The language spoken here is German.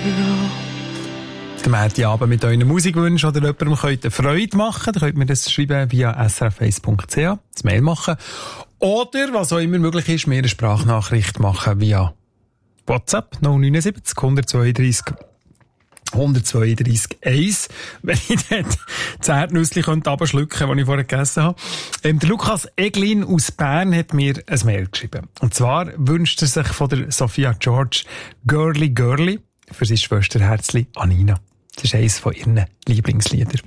Der Märti-Abend mit euren Musikwünschen oder jemandem könnt eine Freude machen. Dann könnt ihr mir das schreiben via srf1.ch, das Mail machen. Oder, was auch immer möglich ist, mir eine Sprachnachricht machen via WhatsApp 079 132 132.1, wenn ich dort das Erdnüssli runterschlucken könnte, das ich vorher gegessen habe. Der Lukas Eglin aus Bern hat mir ein Mail geschrieben. Und zwar wünscht er sich von der Sophia George Girly Girly für sein Schwesterherzli Anina. Das ist eines von ihren Lieblingsliedern.